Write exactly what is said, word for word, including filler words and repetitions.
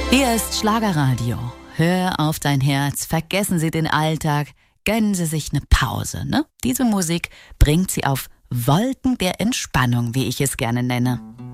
Hier ist Schlagerradio. Hör auf dein Herz, vergessen Sie den Alltag, gönnen Sie sich eine Pause, ne? Diese Musik bringt Sie auf Wolken der Entspannung, wie ich es gerne nenne.